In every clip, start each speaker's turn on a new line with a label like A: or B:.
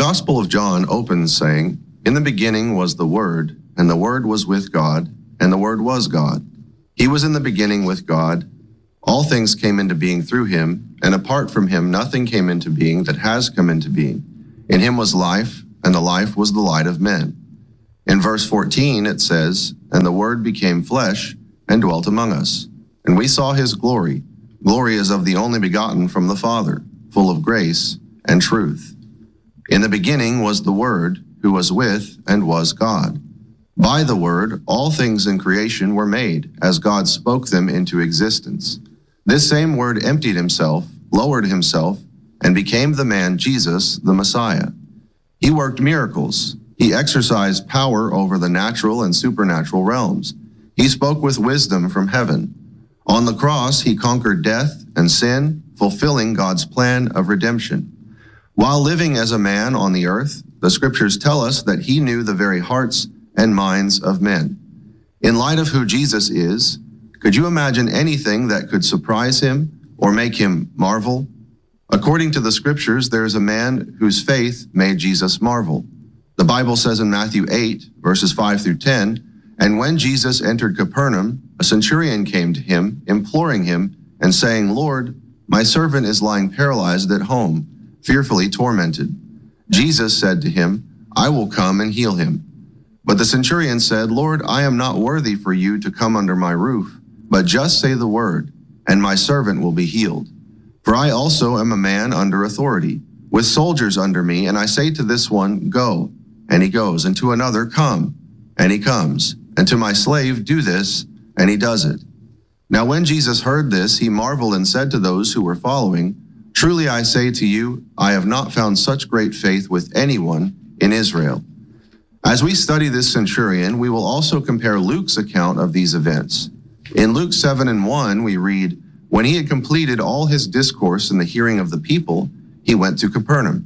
A: Gospel of John opens saying, "In the beginning was the Word, and the Word was with God, and the Word was God. He was in the beginning with God. All things came into being through him, and apart from him nothing came into being that has come into being. In him was life, and the life was the light of men." In verse 14 it says, "And the Word became flesh and dwelt among us, and we saw his glory. Glory as of the only begotten from the Father, full of grace and truth. In the beginning was the Word, who was with and was God. By the Word all things in creation were made, as God spoke them into existence. This same Word emptied himself, lowered himself, and became the man Jesus, the Messiah. He worked miracles. He exercised power over the natural and supernatural realms. He spoke with wisdom from heaven. On the cross, he conquered death and sin, fulfilling God's plan of redemption. While living as a man on the earth, the scriptures tell us that he knew the very hearts and minds of men. In light of who Jesus is, could you imagine anything that could surprise him or make him marvel? According to the scriptures, there is a man whose faith made Jesus marvel. The Bible says in Matthew 8, verses 5 through 10, "And when Jesus entered Capernaum, a centurion came to him, imploring him and saying, 'Lord, my servant is lying paralyzed at home, fearfully tormented.' Jesus said to him, 'I will come and heal him.' But the centurion said, 'Lord, I am not worthy for you to come under my roof, but just say the word, and my servant will be healed. For I also am a man under authority, with soldiers under me, and I say to this one, Go, and he goes, and to another, Come, and he comes, and to my slave, Do this, and he does it.' Now when Jesus heard this, he marveled and said to those who were following, 'Truly I say to you, I have not found such great faith with anyone in Israel.'" As we study this centurion, we will also compare Luke's account of these events. In Luke 7:1, we read, "When he had completed all his discourse in the hearing of the people, he went to Capernaum."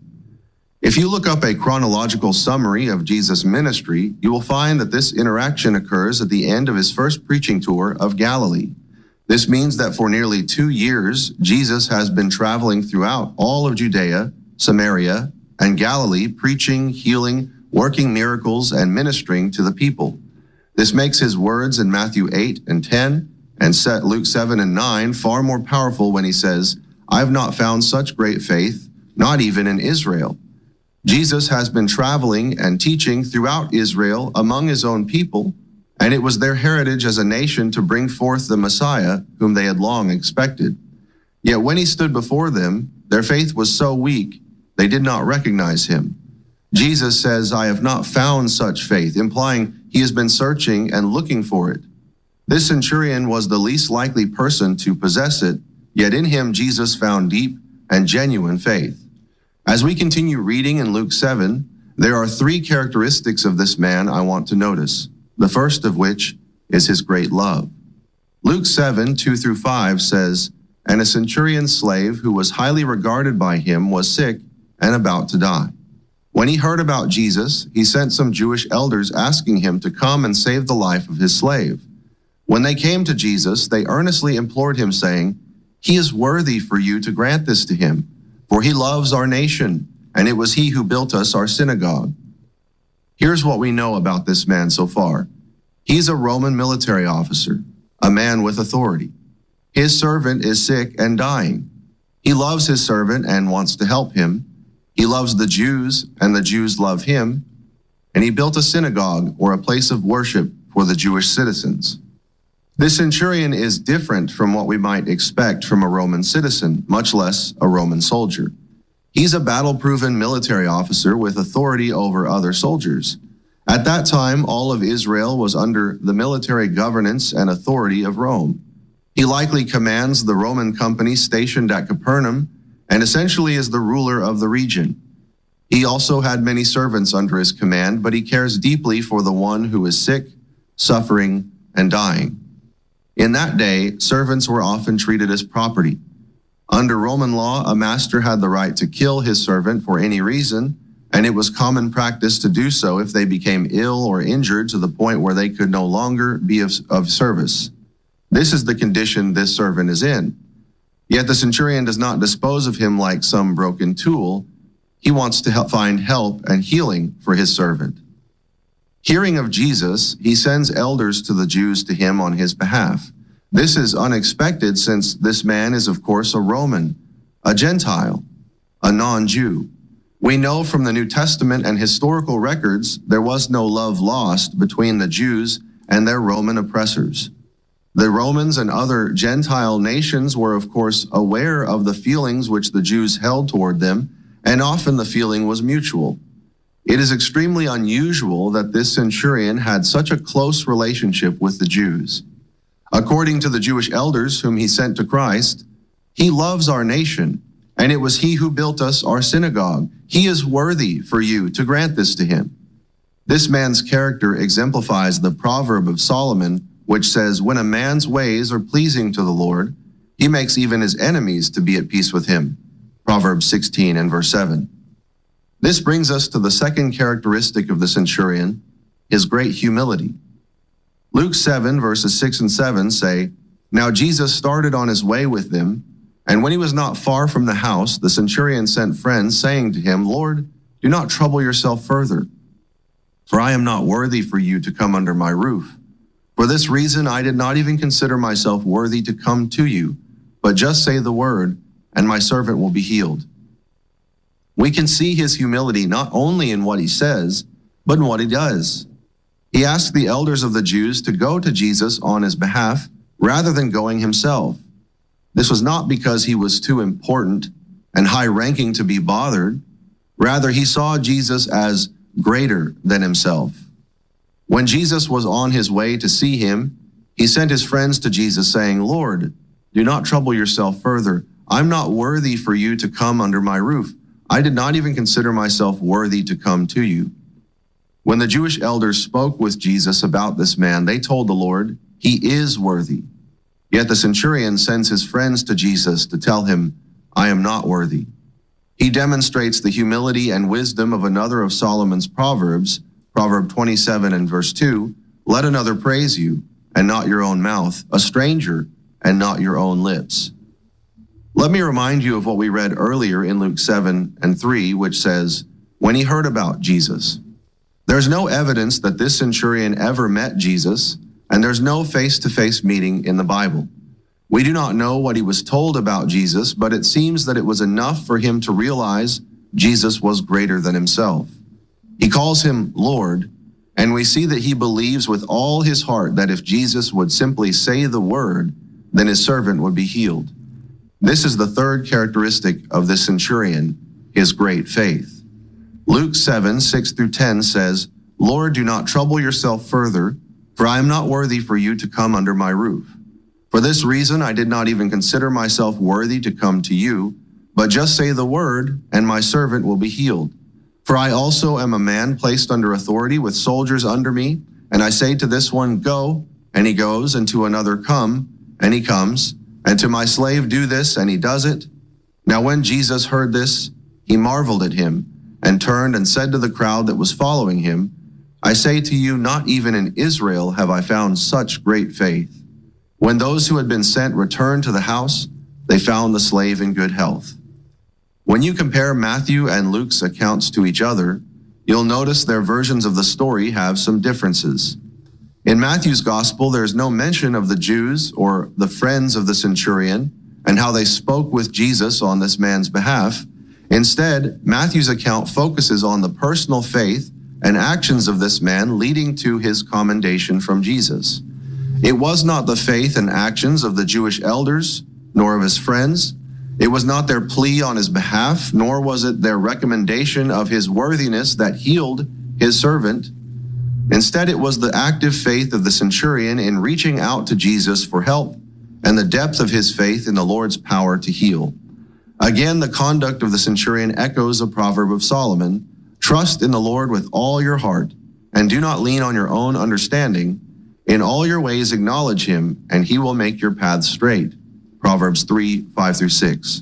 A: If you look up a chronological summary of Jesus' ministry, you will find that this interaction occurs at the end of his first preaching tour of Galilee. This means that for nearly 2 years, Jesus has been traveling throughout all of Judea, Samaria, and Galilee, preaching, healing, working miracles, and ministering to the people. This makes his words in Matthew 8 and 10 and Luke 7 and 9 far more powerful when he says, "I have not found such great faith, not even in Israel." Jesus has been traveling and teaching throughout Israel among his own people, and it was their heritage as a nation to bring forth the Messiah whom they had long expected. Yet when he stood before them, their faith was so weak, they did not recognize him. Jesus says, "I have not found such faith," implying he has been searching and looking for it. This centurion was the least likely person to possess it, yet in him Jesus found deep and genuine faith. As we continue reading in Luke 7, there are 3 characteristics of this man I want to notice, the first of which is his great love. Luke 7, 2 through 5 says, "And a centurion's slave who was highly regarded by him was sick and about to die. When he heard about Jesus, he sent some Jewish elders asking him to come and save the life of his slave. When they came to Jesus, they earnestly implored him, saying, 'He is worthy for you to grant this to him, for he loves our nation, and it was he who built us our synagogue.'" Here's what we know about this man so far. He's a Roman military officer, a man with authority. His servant is sick and dying. He loves his servant and wants to help him. He loves the Jews, and the Jews love him. And he built a synagogue, or a place of worship, for the Jewish citizens. This centurion is different from what we might expect from a Roman citizen, much less a Roman soldier. He's a battle-proven military officer with authority over other soldiers. At that time, all of Israel was under the military governance and authority of Rome. He likely commands the Roman company stationed at Capernaum, and essentially is the ruler of the region. He also had many servants under his command, but he cares deeply for the one who is sick, suffering, and dying. In that day, servants were often treated as property. Under Roman law, a master had the right to kill his servant for any reason, and it was common practice to do so if they became ill or injured to the point where they could no longer be of service. This is the condition this servant is in. Yet the centurion does not dispose of him like some broken tool. He wants to find help and healing for his servant. Hearing of Jesus, he sends elders to the Jews to him on his behalf. This is unexpected since this man is, of course, a Roman, a Gentile, a non-Jew. We know from the New Testament and historical records there was no love lost between the Jews and their Roman oppressors. The Romans and other Gentile nations were, of course, aware of the feelings which the Jews held toward them, and often the feeling was mutual. It is extremely unusual that this centurion had such a close relationship with the Jews. According to the Jewish elders whom he sent to Christ, he loves our nation, and it was he who built us our synagogue. He is worthy for you to grant this to him. This man's character exemplifies the proverb of Solomon, which says, when a man's ways are pleasing to the Lord, he makes even his enemies to be at peace with him. Proverbs 16 and verse 7. This brings us to the second characteristic of the centurion, his great humility. Luke 7 verses 6 and 7 say, now Jesus started on his way with them, and when he was not far from the house, the centurion sent friends, saying to him, Lord, do not trouble yourself further, for I am not worthy for you to come under my roof. For this reason I did not even consider myself worthy to come to you, but just say the word, and my servant will be healed. We can see his humility not only in what he says, but in what he does. He asked the elders of the Jews to go to Jesus on his behalf rather than going himself. This was not because he was too important and high-ranking to be bothered. Rather, he saw Jesus as greater than himself. When Jesus was on his way to see him, he sent his friends to Jesus saying, Lord, do not trouble yourself further. I'm not worthy for you to come under my roof. I did not even consider myself worthy to come to you. When the Jewish elders spoke with Jesus about this man, they told the Lord, he is worthy. Yet the centurion sends his friends to Jesus to tell him, I am not worthy. He demonstrates the humility and wisdom of another of Solomon's proverbs, Proverb 27 and verse 2, let another praise you, and not your own mouth, a stranger, and not your own lips. Let me remind you of what we read earlier in Luke 7 and 3, which says, when he heard about Jesus. There's no evidence that this centurion ever met Jesus, and there's no face-to-face meeting in the Bible. We do not know what he was told about Jesus, but it seems that it was enough for him to realize Jesus was greater than himself. He calls him Lord, and we see that he believes with all his heart that if Jesus would simply say the word, then his servant would be healed. This is the third characteristic of the centurion, his great faith. Luke 7, 6 through 10 says, Lord, do not trouble yourself further, for I am not worthy for you to come under my roof. For this reason I did not even consider myself worthy to come to you, but just say the word, and my servant will be healed. For I also am a man placed under authority with soldiers under me, and I say to this one, go, and he goes, and to another, come, and he comes, and to my slave, do this, and he does it. Now when Jesus heard this, he marveled at him, and turned and said to the crowd that was following him, I say to you, not even in Israel have I found such great faith. When those who had been sent returned to the house, they found the slave in good health. When you compare Matthew and Luke's accounts to each other, you'll notice their versions of the story have some differences. In Matthew's gospel, there's no mention of the Jews or the friends of the centurion and how they spoke with Jesus on this man's behalf. Instead, Matthew's account focuses on the personal faith and actions of this man leading to his commendation from Jesus. It was not the faith and actions of the Jewish elders, nor of his friends. It was not their plea on his behalf, nor was it their recommendation of his worthiness that healed his servant. Instead, it was the active faith of the centurion in reaching out to Jesus for help and the depth of his faith in the Lord's power to heal. Again, the conduct of the centurion echoes a proverb of Solomon, trust in the Lord with all your heart, and do not lean on your own understanding. In all your ways acknowledge him, and he will make your paths straight. Proverbs 3, 5 through 6.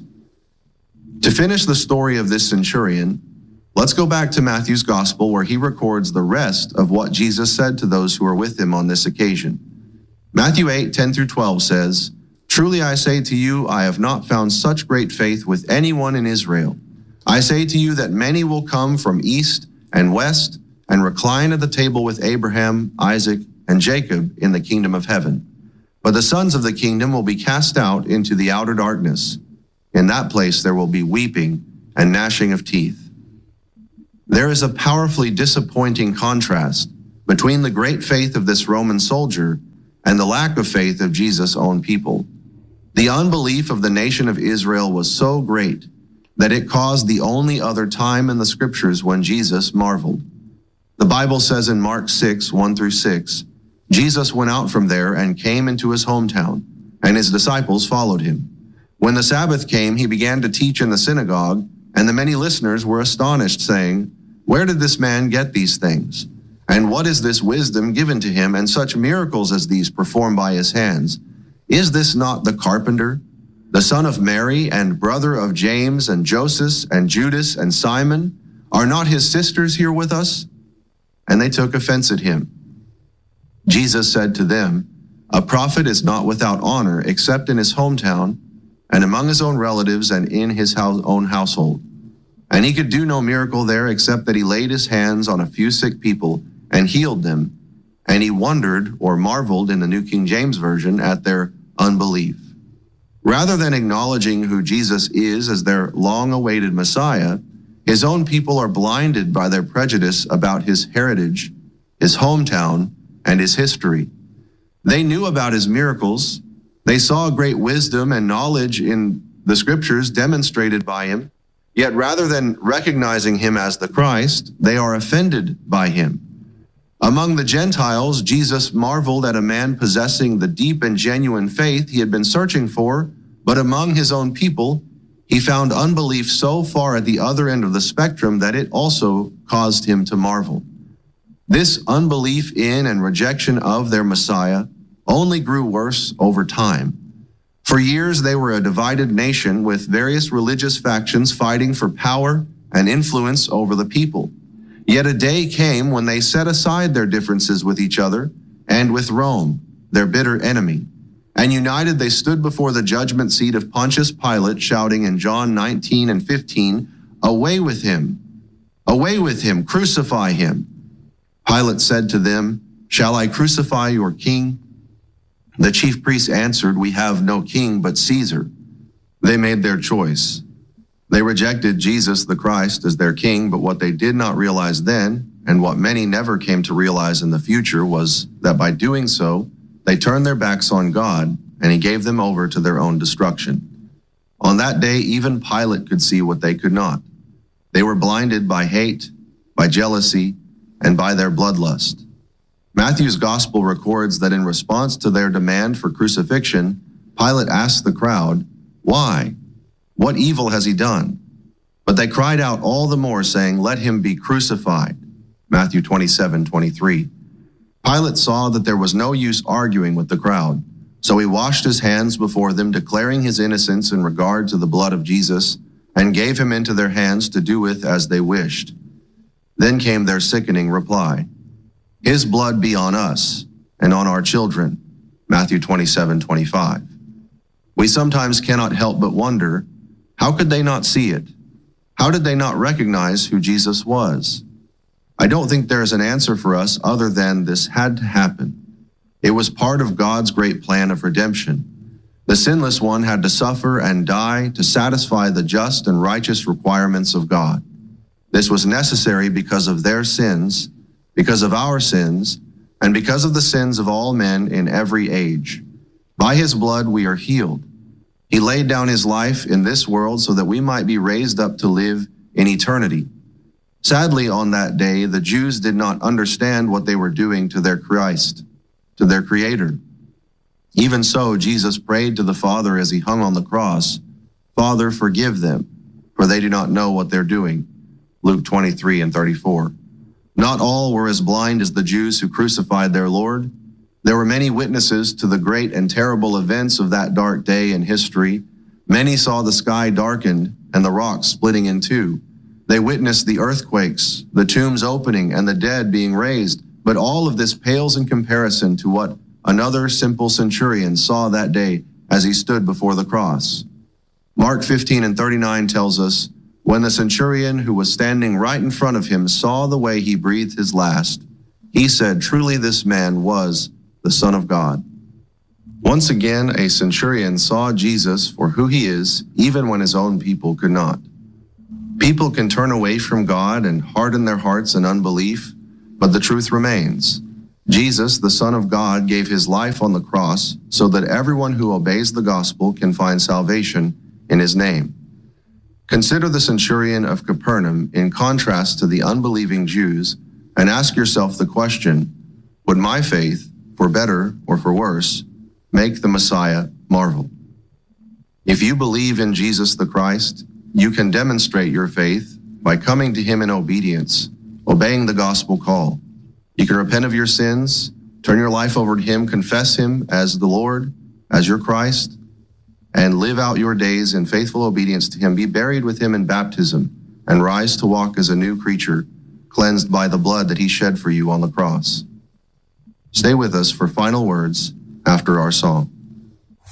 A: To finish the story of this centurion, let's go back to Matthew's gospel where he records the rest of what Jesus said to those who were with him on this occasion. Matthew 8, 10 through 12 says, Truly I say to you, I have not found such great faith with anyone in Israel. I say to you that many will come from east and west and recline at the table with Abraham, Isaac, and Jacob in the kingdom of heaven. But the sons of the kingdom will be cast out into the outer darkness. In that place there will be weeping and gnashing of teeth. There is a powerfully disappointing contrast between the great faith of this Roman soldier and the lack of faith of Jesus' own people. The unbelief of the nation of Israel was so great that it caused the only other time in the scriptures when Jesus marveled. The Bible says in Mark 6:1-6, Jesus went out from there and came into his hometown, and his disciples followed him. When the Sabbath came, he began to teach in the synagogue, and the many listeners were astonished, saying, "Where did this man get these things? And what is this wisdom given to him, and such miracles as these performed by his hands? Is this not the carpenter, the son of Mary, and brother of James and Joseph and Judas and Simon? Are not his sisters here with us?" And they took offense at him. Jesus said to them, "A prophet is not without honor except in his hometown and among his own relatives and in his own household." And he could do no miracle there except that he laid his hands on a few sick people and healed them. And he wondered, or marveled in the New King James Version, at their unbelief. Rather than acknowledging who Jesus is as their long-awaited Messiah, his own people are blinded by their prejudice about his heritage, his hometown, and his history. They knew about his miracles. They saw great wisdom and knowledge in the scriptures demonstrated by him. Yet rather than recognizing him as the Christ, they are offended by him. Among the Gentiles, Jesus marveled at a man possessing the deep and genuine faith he had been searching for, but among his own people, he found unbelief so far at the other end of the spectrum that it also caused him to marvel. This unbelief in and rejection of their Messiah only grew worse over time. For years, they were a divided nation with various religious factions fighting for power and influence over the people. Yet a day came when they set aside their differences with each other and with Rome, their bitter enemy. And united, they stood before the judgment seat of Pontius Pilate, shouting in John 19:15, "Away with him! Away with him! Crucify him!" Pilate said to them, "Shall I crucify your king?" The chief priests answered, "We have no king but Caesar." They made their choice. They rejected Jesus the Christ as their king, but what they did not realize then, and what many never came to realize in the future, was that by doing so, they turned their backs on God, and he gave them over to their own destruction. On that day, even Pilate could see what they could not. They were blinded by hate, by jealousy, and by their bloodlust. Matthew's gospel records that in response to their demand for crucifixion, Pilate asked the crowd, "Why? What evil has he done?" But they cried out all the more, saying, "Let him be crucified." Matthew 27:23. Pilate saw that there was no use arguing with the crowd, so he washed his hands before them, declaring his innocence in regard to the blood of Jesus, and gave him into their hands to do with as they wished. Then came their sickening reply, "His blood be on us and on our children." Matthew 27:25. We sometimes cannot help but wonder, how could they not see it? How did they not recognize who Jesus was? I don't think there is an answer for us other than this had to happen. It was part of God's great plan of redemption. The sinless one had to suffer and die to satisfy the just and righteous requirements of God. This was necessary because of their sins, because of our sins, and because of the sins of all men in every age. By his blood we are healed. He laid down his life in this world so that we might be raised up to live in eternity. Sadly, on that day, the Jews did not understand what they were doing to their Christ, to their Creator. Even so, Jesus prayed to the Father as he hung on the cross, "Father, forgive them, for they do not know what they're doing." Luke 23:34. Not all were as blind as the Jews who crucified their Lord. There were many witnesses to the great and terrible events of that dark day in history. Many saw the sky darkened and the rocks splitting in two. They witnessed the earthquakes, the tombs opening, and the dead being raised. But all of this pales in comparison to what another simple centurion saw that day as he stood before the cross. Mark 15:39 tells us, When the centurion who was standing right in front of him saw the way he breathed his last, he said, "Truly this man was the Son of God." Once again, a centurion saw Jesus for who he is, even when his own people could not. People can turn away from God and harden their hearts in unbelief, but the truth remains. Jesus, the Son of God, gave his life on the cross so that everyone who obeys the gospel can find salvation in his name. Consider the centurion of Capernaum in contrast to the unbelieving Jews and ask yourself the question, would my faith, for better or for worse, make the Messiah marvel? If you believe in Jesus the Christ, you can demonstrate your faith by coming to him in obedience, obeying the gospel call. You can repent of your sins, turn your life over to him, confess him as the Lord, as your Christ, and live out your days in faithful obedience to him. Be buried with him in baptism and rise to walk as a new creature, cleansed by the blood that he shed for you on the cross. Stay with us for final words after our song.